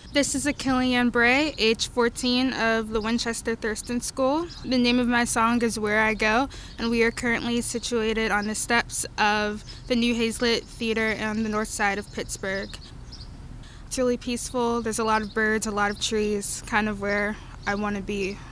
This is Achillean Bray, age 14 of the Winchester Thurston School. The name of my song is Where I Go, and we are currently situated on the steps of the New Hazlitt Theater on the north side of Pittsburgh. It's really peaceful. There's a lot of birds, a lot of trees, kind of where I want to be